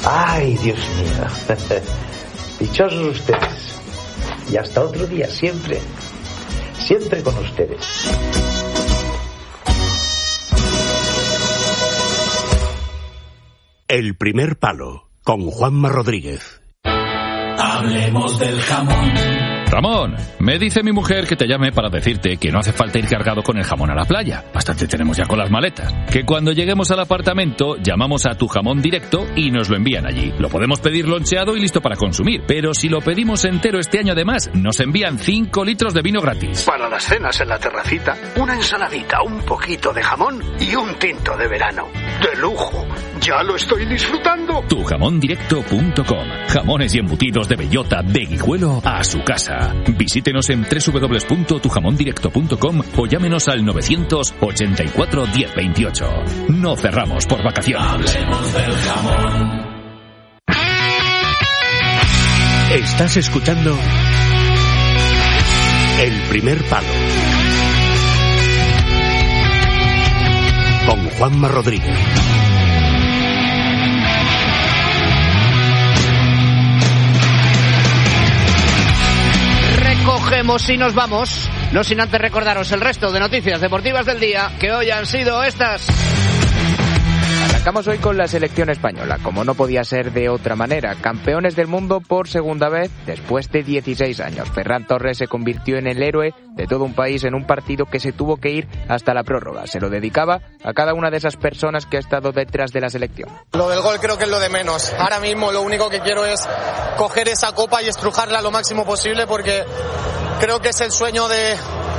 Ay, Dios mío. Dichosos ustedes. Y hasta otro día, siempre con ustedes. El primer palo, con Juanma Rodríguez. Hablemos del jamón. Ramón, me dice mi mujer que te llame para decirte que no hace falta ir cargado con el jamón a la playa. Bastante tenemos ya con las maletas. Que cuando lleguemos al apartamento, llamamos a Tu Jamón Directo y nos lo envían allí. Lo podemos pedir loncheado y listo para consumir. Pero si lo pedimos entero este año además, nos envían 5 litros de vino gratis. Para las cenas en la terracita, una ensaladita, un poquito de jamón y un tinto de verano. ¡De lujo! ¡Ya lo estoy disfrutando! Tujamondirecto.com. Jamones y embutidos de bellota, de Guijuelo a su casa. Visítenos en www.tujamondirecto.com o llámenos al 984 1028. No cerramos por vacaciones. Hablemos del jamón. Estás escuchando El primer palo, con Juanma Rodríguez. Cogemos y nos vamos, no sin antes recordaros el resto de noticias deportivas del día, que hoy han sido estas. Arrancamos hoy con la selección española, como no podía ser de otra manera. Campeones del mundo por segunda vez después de 16 años. Ferran Torres se convirtió en el héroe de todo un país en un partido que se tuvo que ir hasta la prórroga. Se lo dedicaba a cada una de esas personas que ha estado detrás de la selección. Lo del gol creo que es lo de menos. Ahora mismo lo único que quiero es coger esa copa y estrujarla lo máximo posible, porque creo que es el sueño de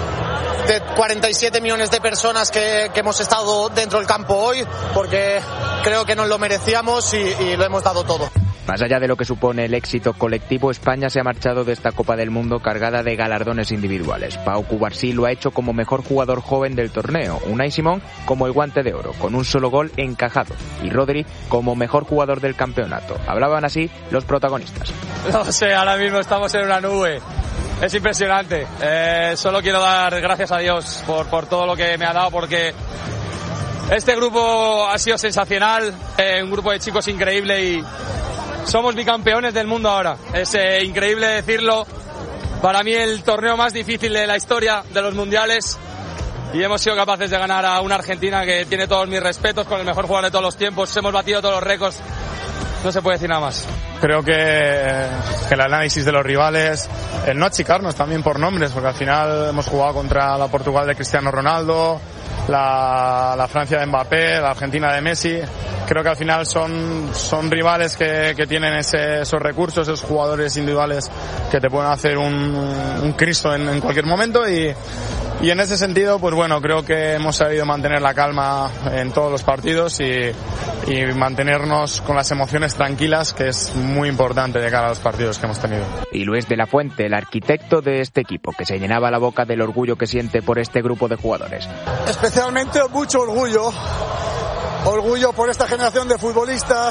47 millones de personas que hemos estado dentro del campo hoy, porque creo que nos lo merecíamos y lo hemos dado todo. Más allá de lo que supone el éxito colectivo, España se ha marchado de esta Copa del Mundo cargada de galardones individuales. Pau Cubarsí lo ha hecho como mejor jugador joven del torneo, Unai Simón como el Guante de Oro, con un solo gol encajado, y Rodri como mejor jugador del campeonato. Hablaban así los protagonistas. No sé, ahora mismo estamos en una nube. Es impresionante. Solo quiero dar gracias a Dios por todo lo que me ha dado, porque este grupo ha sido sensacional, un grupo de chicos increíble y somos bicampeones del mundo ahora. Es increíble decirlo. Para mí el torneo más difícil de la historia de los mundiales, y hemos sido capaces de ganar a una Argentina que tiene todos mis respetos, con el mejor jugador de todos los tiempos. Hemos batido todos los récords. No se puede decir nada más. Creo que el análisis de los rivales, el no achicarnos también por nombres, porque al final hemos jugado contra la Portugal de Cristiano Ronaldo, la Francia de Mbappé, la Argentina de Messi. Creo que al final son rivales que tienen esos recursos, esos jugadores individuales que te pueden hacer un Cristo en cualquier momento, y en ese sentido, pues bueno, creo que hemos sabido mantener la calma en todos los partidos y mantenernos con las emociones tranquilas, que es muy importante de cara a los partidos que hemos tenido. Y Luis de la Fuente, el arquitecto de este equipo, que se llenaba la boca del orgullo que siente por este grupo de jugadores. Especialmente mucho orgullo por esta generación de futbolistas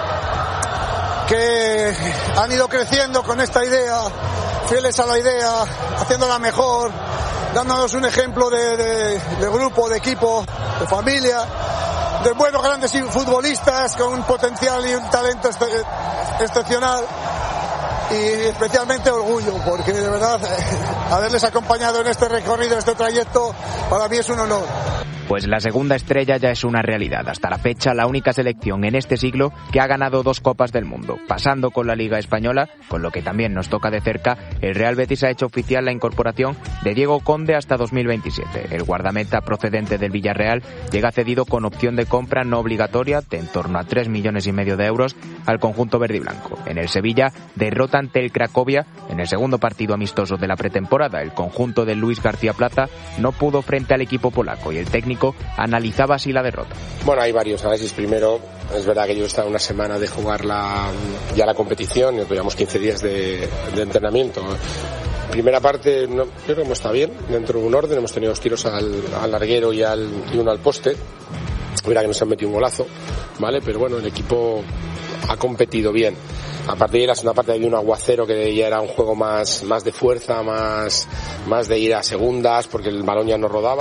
que han ido creciendo con esta idea, fieles a la idea, haciéndola mejor, dándonos un ejemplo de grupo, de equipo, de familia, de buenos grandes futbolistas con un potencial y un talento excepcional, y especialmente orgullo, porque de verdad haberles acompañado en este recorrido, en este trayecto, para mí es un honor. Pues la segunda estrella ya es una realidad. Hasta la fecha, la única selección en este siglo que ha ganado 2 Copas del Mundo. Pasando con la Liga Española, con lo que también nos toca de cerca, el Real Betis ha hecho oficial la incorporación de Diego Conde hasta 2027. El guardameta procedente del Villarreal llega cedido con opción de compra no obligatoria de en torno a 3,5 millones de euros al conjunto verde y blanco. En el Sevilla derrota ante el Cracovia en el segundo partido amistoso de la pretemporada. El conjunto de Luis García Plaza no pudo frente al equipo polaco y el técnico analizaba así la derrota. Bueno, hay varios análisis. Primero, es verdad que yo he estado una semana de jugar ya la competición, y tuvimos 15 días de entrenamiento. Primera parte, yo creo que hemos estado bien, dentro de un orden. Hemos tenido 2 tiros al larguero y uno al poste. Es verdad que nos han metido un golazo, ¿vale? Pero bueno, el equipo ha competido bien. A partir de la segunda parte había un aguacero que ya era un juego más de fuerza, más de ir a segundas, porque el balón ya no rodaba.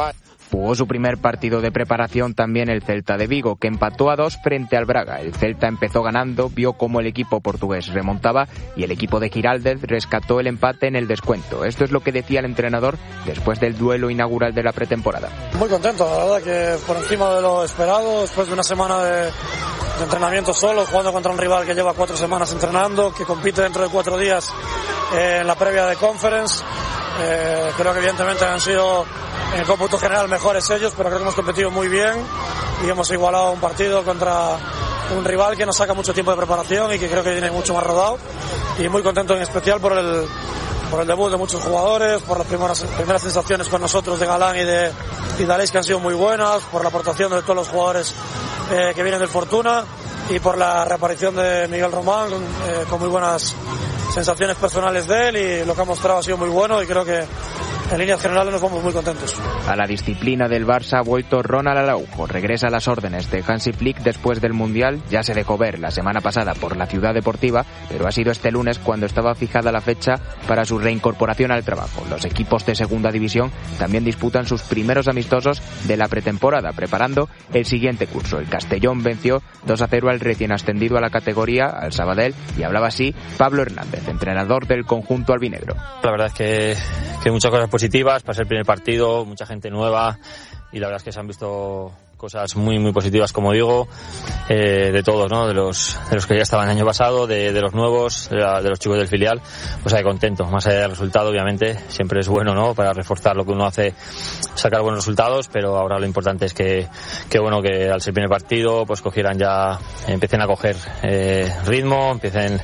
Jugó su primer partido de preparación también el Celta de Vigo, que empató a 2 frente al Braga. El Celta empezó ganando, vio cómo el equipo portugués remontaba y el equipo de Giraldez rescató el empate en el descuento. Esto es lo que decía el entrenador después del duelo inaugural de la pretemporada. Muy contento, la verdad que por encima de lo esperado, después de una semana de entrenamiento solo, jugando contra un rival que lleva 4 semanas entrenando, que compite dentro de 4 días en la previa de Conference. Creo que evidentemente han sido en el cómputo general mejores ellos, pero creo que hemos competido muy bien y hemos igualado un partido contra un rival que nos saca mucho tiempo de preparación y que creo que viene mucho más rodado, y muy contento en especial por el debut de muchos jugadores, por las primeras sensaciones con nosotros de Galán y de Aleix, que han sido muy buenas, por la aportación de todos los jugadores que vienen del Fortuna y por la reaparición de Miguel Román con muy buenas sensaciones personales de él, y lo que ha mostrado ha sido muy bueno, y creo que en líneas generales nos vamos muy contentos. A la disciplina del Barça ha vuelto Ronald Araujo. Regresa a las órdenes de Hansi Flick después del Mundial. Ya se dejó ver la semana pasada por la Ciudad Deportiva, pero ha sido este lunes cuando estaba fijada la fecha para su reincorporación al trabajo. Los equipos de segunda división también disputan sus primeros amistosos de la pretemporada, preparando el siguiente curso. El Castellón venció 2-0 al recién ascendido a la categoría, al Sabadell, y hablaba así Pablo Hernández, entrenador del conjunto albinegro. La verdad es que muchas cosas positivas para ser el primer partido, mucha gente nueva, y la verdad es que se han visto cosas muy muy positivas, como digo, de todos, ¿no? De los que ya estaban el año pasado, de los nuevos, de los chicos del filial. Pues ahí contento, más allá del resultado, obviamente siempre es bueno, ¿no? Para reforzar lo que uno hace, sacar buenos resultados, pero ahora lo importante es que bueno, que al ser el primer partido pues empiecen a coger ritmo, empiecen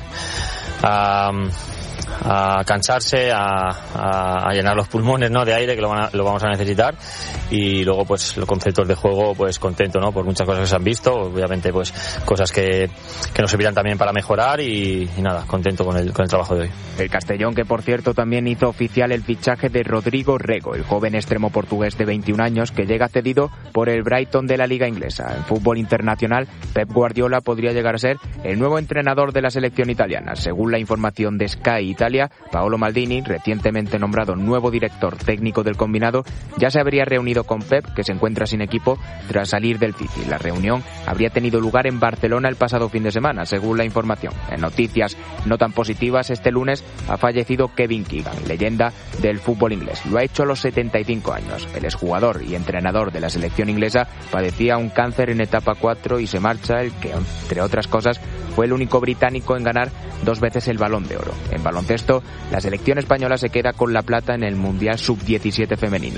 a cansarse, a llenar los pulmones, ¿no?, de aire, que lo vamos a necesitar, y luego pues los conceptos de juego, pues contento, ¿no?, por muchas cosas que se han visto, obviamente pues cosas que nos servirán también para mejorar, y nada, contento con el trabajo de hoy. El Castellón, que por cierto también hizo oficial el fichaje de Rodrigo Rego, el joven extremo portugués de 21 años que llega cedido por el Brighton de la Liga Inglesa. En fútbol internacional, Pep Guardiola podría llegar a ser el nuevo entrenador de la selección italiana. Según la información de Sky Italia, Paolo Maldini, recientemente nombrado nuevo director técnico del combinado, ya se habría reunido con Pep, que se encuentra sin equipo tras salir del City. La reunión habría tenido lugar en Barcelona el pasado fin de semana, según la información. En noticias no tan positivas, este lunes ha fallecido Kevin Keegan, leyenda del fútbol inglés. Lo ha hecho a los 75 años. El exjugador y entrenador de la selección inglesa padecía un cáncer en etapa 4 y se marcha el que, entre otras cosas, fue el único británico en ganar 2 veces el Balón de Oro. En baloncesto, la selección española se queda con la plata en el Mundial Sub-17 femenino,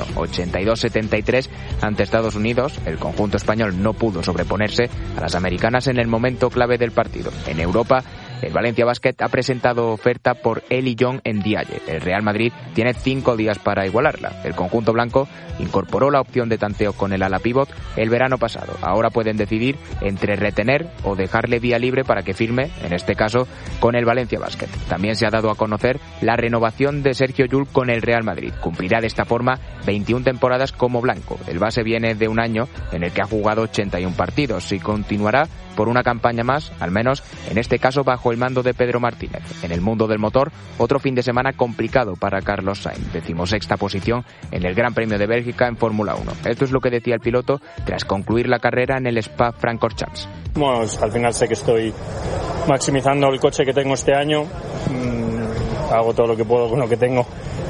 82-73 ante Estados Unidos. El conjunto español no pudo sobreponerse a las americanas en el momento clave del partido. En Europa, el Valencia Basket ha presentado oferta por Eli Young en Dialle. El Real Madrid tiene 5 días para igualarla. El conjunto blanco incorporó la opción de tanteo con el ala pívot el verano pasado. Ahora pueden decidir entre retener o dejarle vía libre para que firme, en este caso, con el Valencia Basket. También se ha dado a conocer la renovación de Sergio Llull con el Real Madrid. Cumplirá de esta forma 21 temporadas como blanco. El base viene de un año en el que ha jugado 81 partidos y continuará por una campaña más, al menos en este caso bajo el mando de Pedro Martínez. En el mundo del motor, otro fin de semana complicado para Carlos Sainz, 16ª posición en el Gran Premio de Bélgica en Fórmula 1. Esto es lo que decía el piloto tras concluir la carrera en el Spa-Francorchamps. Bueno, al final sé que estoy maximizando el coche que tengo este año, hago todo lo que puedo con lo que tengo.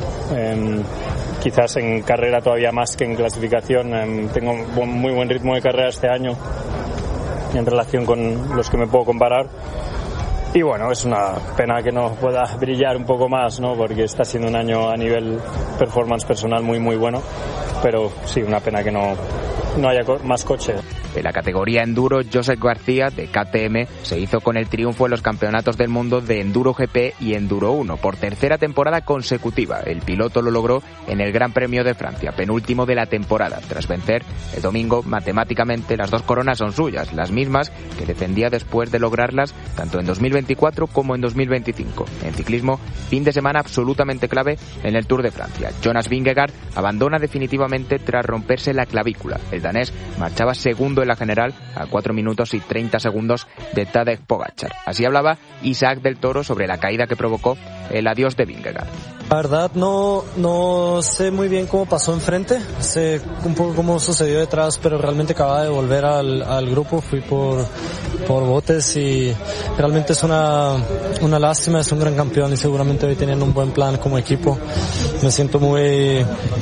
Quizás en carrera todavía más que en clasificación. Tengo muy buen ritmo de carrera este año en relación con los que me puedo comparar, y bueno, es una pena que no pueda brillar un poco más, ¿no?, porque está siendo un año a nivel performance personal muy bueno, pero sí, una pena que no haya más coche. En la categoría Enduro, Josep García, de KTM, se hizo con el triunfo en los campeonatos del mundo de Enduro GP y Enduro 1, por tercera temporada consecutiva. El piloto lo logró en el Gran Premio de Francia, penúltimo de la temporada. Tras vencer el domingo, matemáticamente las 2 coronas son suyas, las mismas que defendía después de lograrlas tanto en 2024 como en 2025. En ciclismo, fin de semana absolutamente clave en el Tour de Francia. Jonas Vingegaard abandona definitivamente tras romperse la clavícula. El danés marchaba segundo en la general a 4 minutos y 30 segundos de Tadej Pogačar. Así hablaba Isaac del Toro sobre la caída que provocó el adiós de Vingegaard. La verdad no sé muy bien cómo pasó enfrente, sé un poco cómo sucedió detrás, pero realmente acababa de volver al grupo, fui por botes y realmente es una lástima, es un gran campeón y seguramente hoy teniendo un buen plan como equipo. Me siento muy...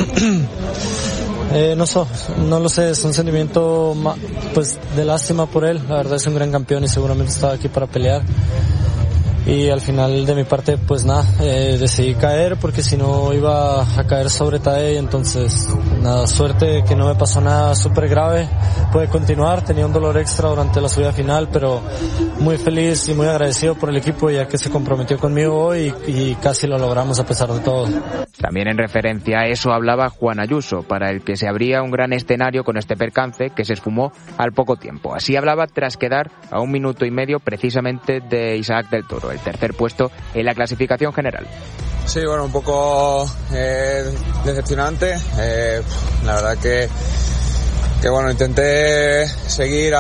no lo sé, es un sentimiento pues de lástima por él, la verdad es un gran campeón y seguramente estaba aquí para pelear. Y al final de mi parte pues nada, decidí caer porque si no iba a caer sobre Tadej, entonces nada, suerte que no me pasó nada súper grave, pude continuar, tenía un dolor extra durante la subida final, pero muy feliz y muy agradecido por el equipo ya que se comprometió conmigo hoy y casi lo logramos a pesar de todo. También en referencia a eso hablaba Juan Ayuso, para el que se abría un gran escenario con este percance que se esfumó al poco tiempo. Así hablaba tras quedar a 1 minuto y medio precisamente de Isaac del Toro, el tercer puesto en la clasificación general. Sí, bueno, un poco decepcionante. La verdad que bueno, intenté seguir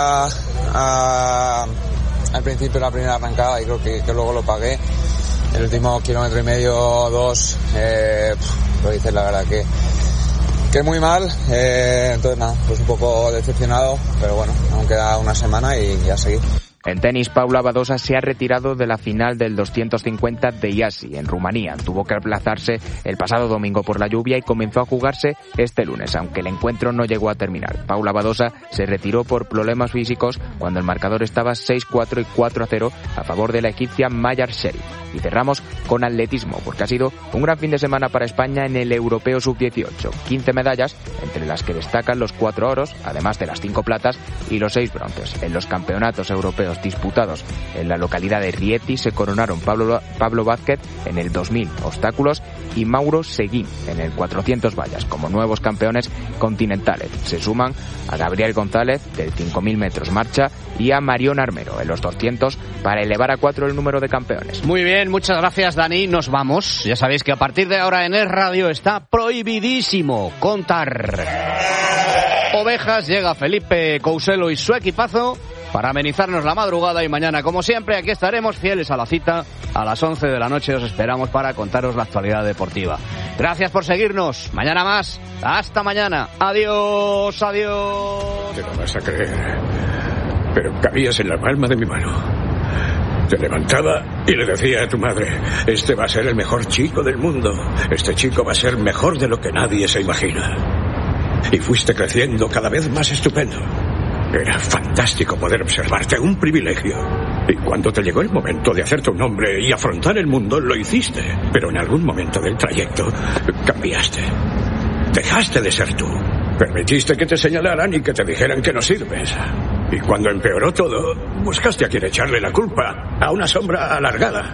al principio de la primera arrancada y creo que luego lo pagué. El último kilómetro y medio, 2, lo hice la verdad que muy mal. Entonces nada, pues un poco decepcionado, pero bueno, aún queda una semana y ya seguir. En tenis, Paula Badosa se ha retirado de la final del 250 de Iasi, en Rumanía. Tuvo que aplazarse el pasado domingo por la lluvia y comenzó a jugarse este lunes, aunque el encuentro no llegó a terminar. Paula Badosa se retiró por problemas físicos cuando el marcador estaba 6-4 y 4-0 a favor de la egipcia Mayar Sherif. Y cerramos con atletismo, porque ha sido un gran fin de semana para España en el Europeo Sub-18. 15 medallas, entre las que destacan los 4 oros, además de las 5 platas y los 6 bronces. En los campeonatos europeos disputados en la localidad de Rieti se coronaron Pablo Vázquez en el 2000 obstáculos y Mauro Seguín en el 400 vallas como nuevos campeones continentales. Se suman a Gabriel González del 5000 metros marcha y a Marión Armero en los 200 para elevar a 4 el número de campeones. Muy bien, muchas gracias, Dani. Nos vamos. Ya sabéis que a partir de ahora en Es Radio está prohibidísimo contar ovejas. Llega Felipe Couselo y su equipazo para amenizarnos la madrugada y mañana, como siempre, aquí estaremos fieles a la cita. A las 11 de la noche os esperamos para contaros la actualidad deportiva. Gracias por seguirnos. Mañana más. Hasta mañana. Adiós, adiós. Te lo vas a creer, pero cabías en la palma de mi mano. Te levantaba y le decía a tu madre: este va a ser el mejor chico del mundo. Este chico va a ser mejor de lo que nadie se imagina. Y fuiste creciendo cada vez más estupendo. Era fantástico poder observarte, un privilegio. Y cuando te llegó el momento de hacerte un hombre y afrontar el mundo, lo hiciste. Pero en algún momento del trayecto cambiaste. Dejaste de ser tú. Permitiste que te señalaran y que te dijeran que no sirves. Y cuando empeoró todo, buscaste a quien echarle la culpa, a una sombra alargada.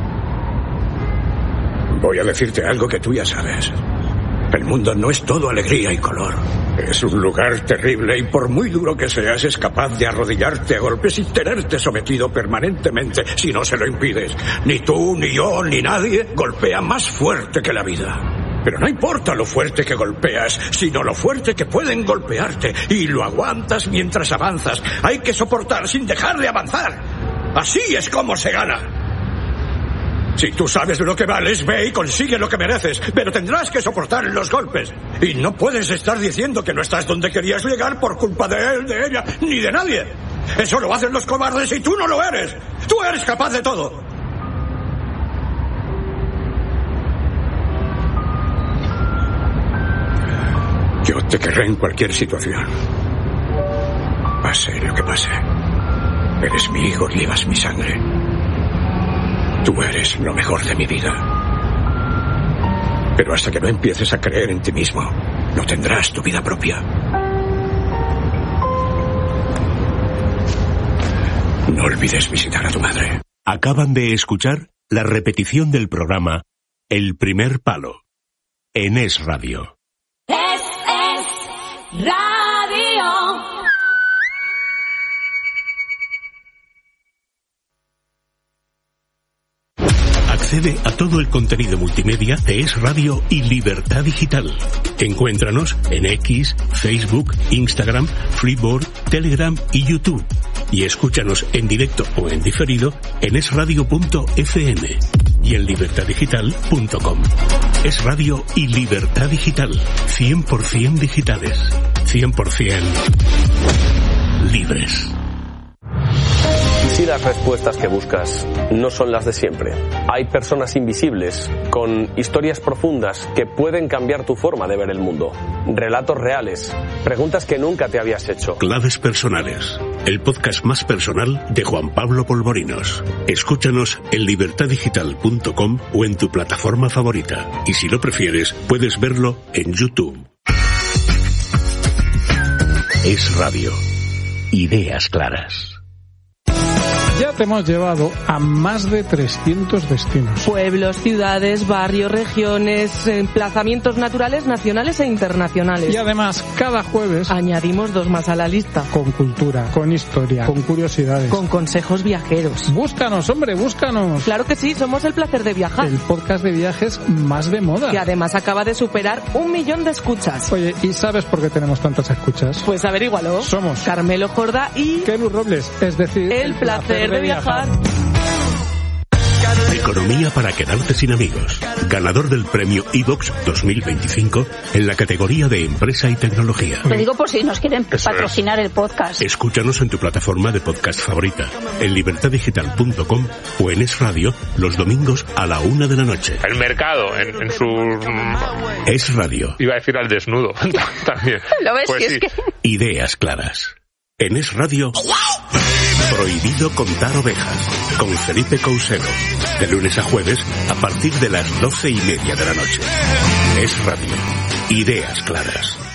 Voy a decirte algo que tú ya sabes. El mundo no es todo alegría y color. Es un lugar terrible y por muy duro que seas, es capaz de arrodillarte a golpes y tenerte sometido permanentemente si no se lo impides. Ni tú, ni yo, ni nadie golpea más fuerte que la vida. Pero no importa lo fuerte que golpeas, sino lo fuerte que pueden golpearte. Y lo aguantas mientras avanzas. Hay que soportar sin dejar de avanzar. Así es como se gana. Si tú sabes de lo que vales, ve y consigue lo que mereces, pero tendrás que soportar los golpes. Y no puedes estar diciendo que no estás donde querías llegar por culpa de él, de ella, ni de nadie. Eso lo hacen los cobardes y tú no lo eres. Tú eres capaz de todo. Yo te querré en cualquier situación. Pase lo que pase. Eres mi hijo y llevas mi sangre. Tú eres lo mejor de mi vida. Pero hasta que no empieces a creer en ti mismo, no tendrás tu vida propia. No olvides visitar a tu madre. Acaban de escuchar la repetición del programa El Primer Palo en Es Radio. Es Radio. Accede a todo el contenido multimedia de Es Radio y Libertad Digital. Encuéntranos en X, Facebook, Instagram, Freeboard, Telegram y YouTube. Y escúchanos en directo o en diferido en esradio.fm y en libertaddigital.com. Es Radio y Libertad Digital. 100% digitales. 100% libres. ¿Y si las respuestas que buscas no son las de siempre? Hay personas invisibles, con historias profundas que pueden cambiar tu forma de ver el mundo. Relatos reales, preguntas que nunca te habías hecho. Claves personales, el podcast más personal de Juan Pablo Polvorinos. Escúchanos en libertaddigital.com o en tu plataforma favorita. Y si lo prefieres, puedes verlo en YouTube. Es Radio. Ideas claras. Ya te hemos llevado a más de 300 destinos. Pueblos, ciudades, barrios, regiones, emplazamientos naturales, nacionales e internacionales. Y además, cada jueves añadimos 2 más a la lista. Con cultura, con historia, con curiosidades, con consejos viajeros. Búscanos, hombre, búscanos. Claro que sí, somos El Placer de Viajar. El podcast de viajes más de moda. Que además acaba de superar 1 millón de escuchas. Oye, ¿y sabes por qué tenemos tantas escuchas? Pues averígualo. Somos Carmelo Jordá y Kelu Robles, es decir, El Placer de Viajar. Economía para quedarte sin amigos. Ganador del premio iVoox 2025 en la categoría de Empresa y Tecnología. Lo digo por si nos quieren patrocinar el podcast. Escúchanos en tu plataforma de podcast favorita, en libertaddigital.com o en Es Radio los domingos a la 1 de la noche. El mercado en su... Es Radio. Iba a decir al desnudo también. ¿Lo ves? Pues sí. sí. Ideas claras. En Es Radio... Prohibido contar ovejas, con Felipe Couselo, de lunes a jueves a partir de las 12:30 de la noche. Es Radio. Ideas claras.